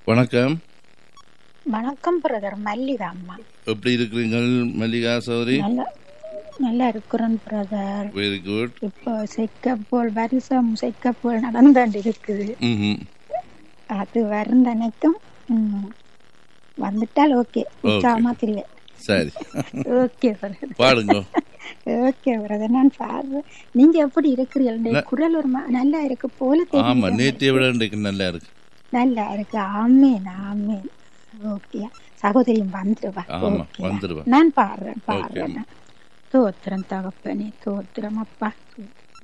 வணக்கம். வணக்கம் பிரதர், மல்லிகா அம்மா. எப்படி இருக்கிறீங்கள் மல்லிகா சௌரி? நல்லா இருக்கிறேன் பிரதர். Very good. இப்போ செக்கப்போல் வருஷம் செக்கப்போல் நடந்தாண்டு இருக்குது. அது வருந்தனைக்கும் வந்துட்டால் ஓகே, உற்சாகமா தெரியும். சரி, ஓகே பிரதர், பாடுங்க. ஓகே பிரதர், நான் பாடுறேன். நீங்க எப்படி இருக்கிறீர்கள்? குரல் ஒரு நல்லா இருக்கு போல தெரியும். ஆமா, நேற்றைய விட இன்றைக்கு நல்லா இருக்கு. நல்லா இருக்கு. ஆமேன் ஆமேன். ஓகே சகோதரியும் வந்துருவா. வந்துருவா. நான் பாடுறேன். தோத்திரம் தகப்பனே, தோத்திரம் அப்பா.